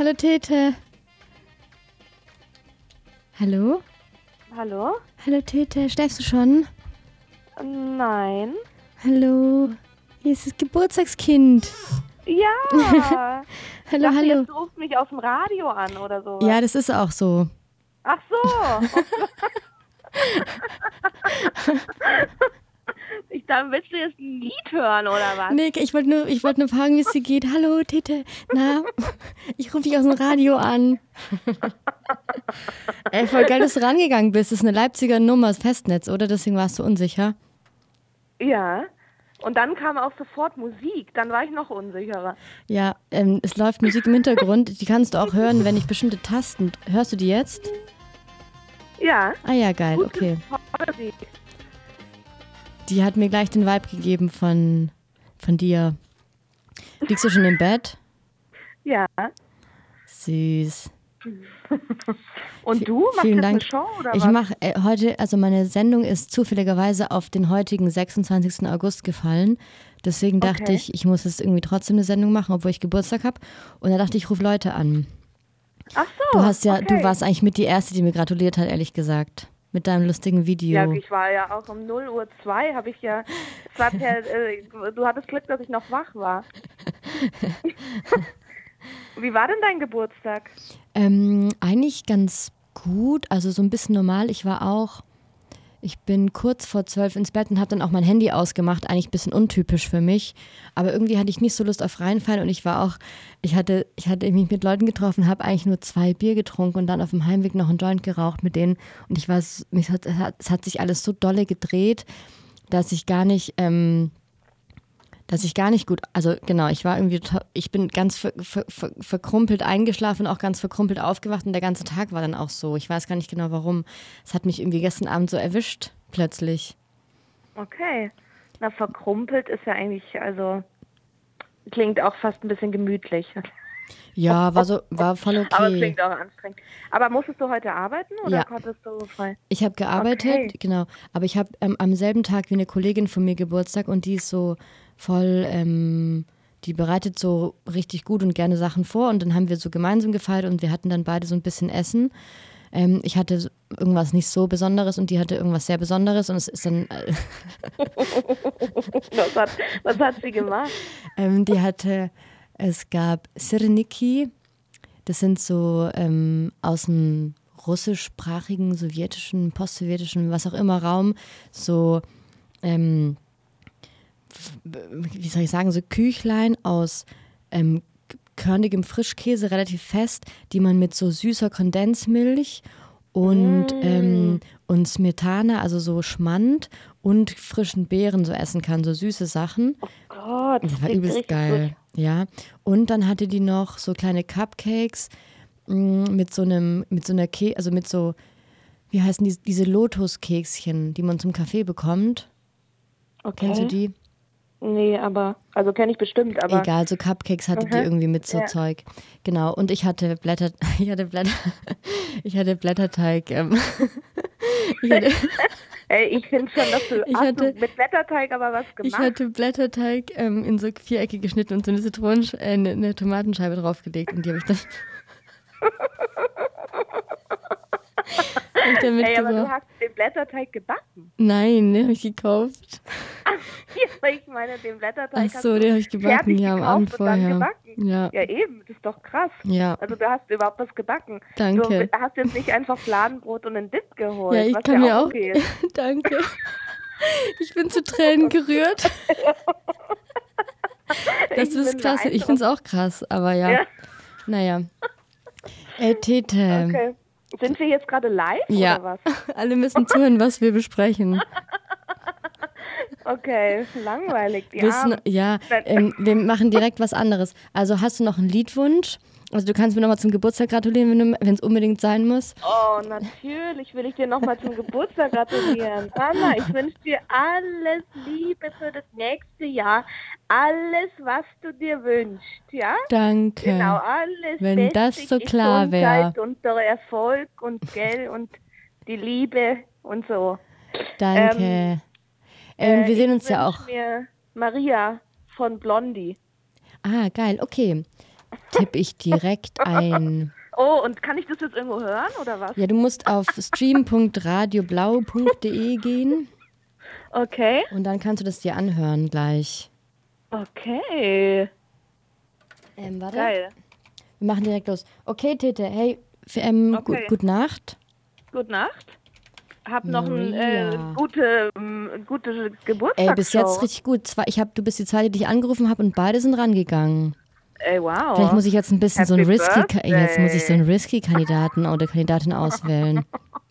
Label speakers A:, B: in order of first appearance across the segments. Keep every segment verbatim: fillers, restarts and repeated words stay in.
A: Hallo Tete. Hallo?
B: Hallo?
A: Hallo Tete, schläfst du schon?
B: Nein.
A: Hallo, hier ist das Geburtstagskind.
B: Ja.
A: Hallo,
B: dachte,
A: hallo.
B: Jetzt, du rufst mich aus dem Radio an oder so.
A: Ja, das ist auch so.
B: Ach so. Ich dachte, willst du jetzt ein Lied hören oder was?
A: Nee, ich wollte nur, ich wollte nur fragen, wie es dir geht. Hallo Tete, na, ich rufe dich aus dem Radio an. Ey, voll geil, dass du rangegangen bist. Das ist eine Leipziger Nummer, das Festnetz, oder? Deswegen warst du unsicher.
B: Ja. Und dann kam auch sofort Musik. Dann war ich noch unsicherer.
A: Ja, ähm, es läuft Musik im Hintergrund. Die kannst du auch hören, wenn ich bestimmte Tasten... Hörst du die jetzt?
B: Ja.
A: Ah ja, geil,
B: Gute
A: okay.
B: Musik.
A: Die hat mir gleich den Vibe gegeben von, von dir. Liegst du schon im Bett?
B: Ja.
A: Süß.
B: Und du? Machst
A: Vielen
B: jetzt
A: Dank.
B: eine Show oder
A: ich
B: was?
A: mache äh, heute, also meine Sendung ist zufälligerweise auf den heutigen sechsundzwanzigsten August gefallen. Deswegen dachte
B: Okay.
A: ich, ich muss jetzt irgendwie trotzdem eine Sendung machen, obwohl ich Geburtstag habe. Und da dachte ich, ich rufe Leute an.
B: Ach so.
A: Du hast ja,
B: okay.
A: du warst eigentlich mit die Erste, die mir gratuliert hat, ehrlich gesagt. Mit deinem lustigen Video.
B: Ja, ich war ja auch um null Uhr zwei, habe ich ja, es war per, äh, du hattest Glück, dass ich noch wach war. Wie war denn dein Geburtstag?
A: Ähm, eigentlich ganz gut, also so ein bisschen normal. Ich war auch, ich bin kurz vor zwölf ins Bett und habe dann auch mein Handy ausgemacht. Eigentlich ein bisschen untypisch für mich. Aber irgendwie hatte ich nicht so Lust auf reinfallen und ich war auch, ich hatte, ich hatte mich mit Leuten getroffen, habe eigentlich nur zwei Bier getrunken und dann auf dem Heimweg noch einen Joint geraucht mit denen. Und ich war, mich hat, es hat, es hat sich alles so dolle gedreht, dass ich gar nicht, ähm, dass ich gar nicht gut, also genau, ich war irgendwie, ich bin ganz ver, ver, ver, verkrumpelt eingeschlafen, auch ganz verkrumpelt aufgewacht und der ganze Tag war dann auch so. Ich weiß gar nicht genau warum. Es hat mich irgendwie gestern Abend so erwischt, plötzlich.
B: Okay. Na, verkrumpelt ist ja eigentlich, also, klingt auch fast ein bisschen gemütlich.
A: Ja, war so, war voll okay.
B: Aber es klingt auch anstrengend. Aber musstest du heute arbeiten oder
A: Ja.
B: konntest du frei?
A: Ich habe gearbeitet,
B: Okay.
A: genau, aber ich habe ähm, am selben Tag wie eine Kollegin von mir Geburtstag und die ist so voll, ähm, die bereitet so richtig gut und gerne Sachen vor und dann haben wir so gemeinsam gefeiert und wir hatten dann beide so ein bisschen Essen. Ähm, ich hatte so irgendwas nicht so Besonderes und die hatte irgendwas sehr Besonderes und es ist dann, äh,
B: Was hat, was hat sie gemacht?
A: ähm, die hatte, es gab Sirniki, das sind so ähm, aus dem russischsprachigen, sowjetischen, postsowjetischen, was auch immer Raum, so, ähm, f- wie soll ich sagen, so Küchlein aus ähm, körnigem Frischkäse, relativ fest, die man mit so süßer Kondensmilch und,
B: Mm.
A: ähm, und Smetana, also so Schmand und frischen Beeren so essen kann, so süße Sachen.
B: Gott,
A: Das war
B: klingt
A: übelst
B: richtig
A: geil, ja. Und dann hatte die noch so kleine Cupcakes mh, mit so einem, mit so einer Ke also mit so, wie heißen die, diese Lotuskekschen, die man zum Kaffee bekommt.
B: gut.
A: Kennst du
B: Okay.
A: die?
B: Nee, aber, also kenne ich bestimmt, aber.
A: Egal, so Cupcakes hatte die
B: Mhm.
A: irgendwie mit so
B: Ja.
A: Zeug. Genau. Und ich hatte Blätter, ich hatte Blätter, ich hatte Blätterteig. Ähm, ich hatte,
B: Ey, ich finde schon, dass du,
A: Ich
B: hast
A: hatte-
B: du mit Blätterteig aber was
A: ich
B: gemacht?
A: hatte Blätterteig ähm, in so Vierecke geschnitten und so eine Zitronen, äh, eine, eine Tomatenscheibe draufgelegt und die habe ich dann, hab ich dann
B: Ey, aber du
A: mitgebracht.
B: hast den Blätterteig gebacken.
A: Nein, den habe ich gekauft.
B: Ja, ich meine, den Blätterteig
A: Ach
B: hast
A: so,
B: du
A: den habe ich gebacken,
B: fertig
A: ja, am
B: gekauft
A: Abend
B: und dann
A: vorher.
B: gebacken.
A: Ja,
B: Ja, eben, das ist doch krass.
A: ja,
B: Also du hast überhaupt was gebacken.
A: danke.
B: Du hast jetzt nicht einfach Fladenbrot und einen Dip geholt,
A: Ja, ich
B: was
A: kann
B: ja
A: mir
B: auch
A: auch,
B: okay ist.
A: danke. Ich bin zu Tränen gerührt. Das
B: Ich
A: ist
B: bin
A: klasse. Ich finde es auch krass, aber ja.
B: Ja,
A: Naja. Ey, Tete.
B: okay. Sind wir jetzt gerade live
A: Ja.
B: oder was?
A: Alle müssen zuhören, was wir besprechen.
B: Okay, langweilig. Die
A: Wissen,
B: Armen.
A: ja, ähm, wir machen direkt was anderes. Also hast du noch einen Liedwunsch? Also du kannst mir nochmal zum Geburtstag gratulieren, wenn es unbedingt sein muss.
B: Oh, natürlich will ich dir nochmal zum Geburtstag gratulieren. Anna, ich wünsche dir alles Liebe für das nächste Jahr. Alles, was du dir wünschst, ja?
A: Danke.
B: Genau, alles
A: Wenn
B: Beste,
A: das so klar
B: Gesundheit
A: wär.
B: und der Erfolg und Geld und die Liebe und so.
A: Danke. Ähm,
B: Äh,
A: wir sehen
B: ich
A: uns ja
B: wünsch
A: auch.
B: mir Maria von Blondie.
A: Ah, geil, okay. tippe ich direkt ein.
B: Oh, und kann ich das jetzt irgendwo hören oder was?
A: Ja, du musst auf stream punkt radioblau punkt de gehen.
B: Okay.
A: Und dann kannst du das dir anhören gleich.
B: Okay.
A: Ähm, warte.
B: Geil.
A: Wir machen direkt los. Okay, Tete, hey, f- ähm,
B: Okay.
A: gu- gute Nacht.
B: Gute Nacht. Hab noch ein
A: Maria.
B: äh, gute, ähm, gute Geburtstagsshow.
A: Ey, bis jetzt richtig gut. Zwei, ich hab, du bist die zweite, die ich angerufen habe und beide sind rangegangen.
B: Ey, wow.
A: Vielleicht muss ich jetzt ein bisschen so ein
B: Happy
A: risky, Ka-
B: Birthday.
A: jetzt muss ich so einen risky Kandidaten oder Kandidatin auswählen.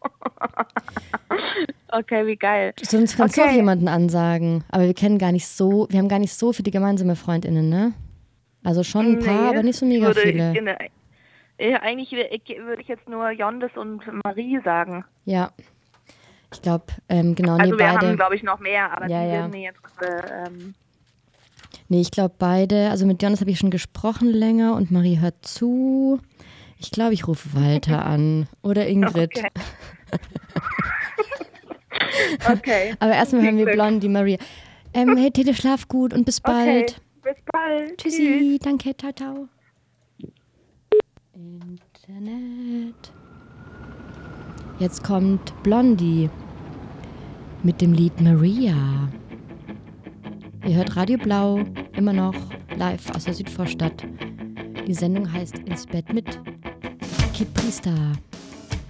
B: Okay, wie geil.
A: Sonst kannst du
B: Okay.
A: auch jemanden ansagen. Aber wir kennen gar nicht so, wir haben gar nicht so viele gemeinsame FreundInnen, ne? Also schon ein paar,
B: Nee,
A: aber nicht so mega
B: würde
A: viele.
B: Ich, in, äh, eigentlich würde ich, würde ich jetzt nur Jondes und Marie sagen.
A: Ja. Ich glaube, ähm, genau, nee,
B: Also wir
A: beide.
B: haben, glaube ich, noch mehr, aber
A: Ja,
B: die
A: ja.
B: werden mir jetzt gerade... Ähm,
A: Nee, ich glaube beide. Also mit Jonas habe ich schon gesprochen länger und Marie hört zu. Ich glaube, ich rufe Walter an. Oder Ingrid.
B: Okay. okay.
A: Aber erstmal hören wir
B: Glück.
A: Blondie, Maria. Ähm, hey, Tete, schlaf gut und bis bald.
B: Okay, bis bald.
A: Tschüssi, danke, ciao, ciao. Internet. Jetzt kommt Blondie mit dem Lied Maria. Ihr hört Radio Blau, immer noch live aus der Südvorstadt. Die Sendung heißt Ins Bett mit Kid Priester.